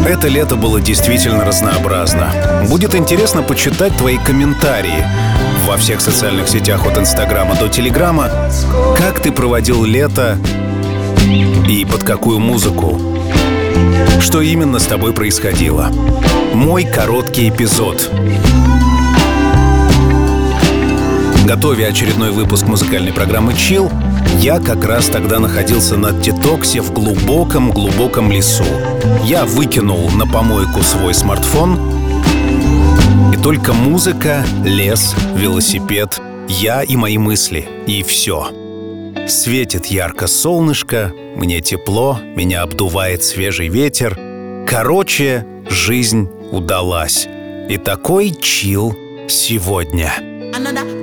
Это лето было действительно разнообразно. Будет интересно почитать твои комментарии во всех социальных сетях от Инстаграма до Телеграма. Как ты проводил лето и под какую музыку? Что именно с тобой происходило? Мой короткий эпизод. Готовя очередной выпуск музыкальной программы «Chill», я как раз тогда находился на детоксе в глубоком лесу. Я выкинул на помойку свой смартфон, и только музыка, лес, велосипед, я и мои мысли, и все. Светит ярко солнышко, мне тепло, меня обдувает свежий ветер. Короче, жизнь удалась. И такой чил сегодня.